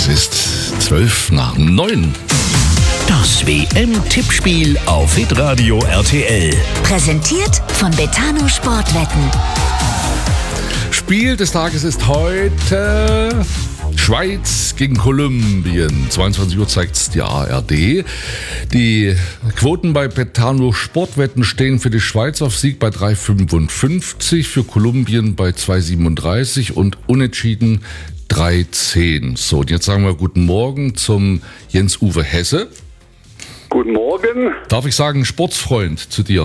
Es ist 8:12. Das WM-Tippspiel auf Hitradio RTL. Präsentiert von Betano Sportwetten. Spiel des Tages ist heute Schweiz gegen Kolumbien. 22 Uhr zeigt es die ARD. Die Quoten bei Betano Sportwetten stehen für die Schweiz auf Sieg bei 3,55, für Kolumbien bei 2,37 und unentschieden 3,10. So, und jetzt sagen wir guten Morgen zum Jens-Uwe Hesse. Guten Morgen. Darf ich sagen, Sportsfreund zu dir?